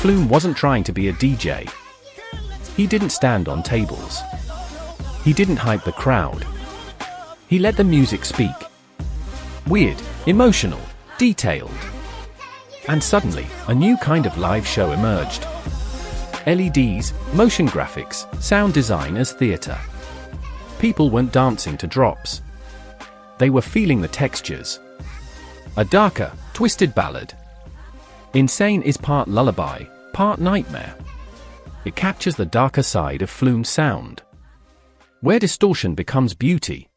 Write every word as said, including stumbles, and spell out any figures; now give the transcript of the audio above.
Flume wasn't trying to be a D J. He didn't stand on tables. He didn't hype the crowd. He let the music speak. Weird, emotional, detailed. And suddenly, a new kind of live show emerged. L E Ds, motion graphics, sound design as theater. People weren't dancing to drops. They were feeling the textures. A darker, twisted ballad. Insane is part lullaby, part nightmare. It captures the darker side of Flume's sound, where distortion becomes beauty,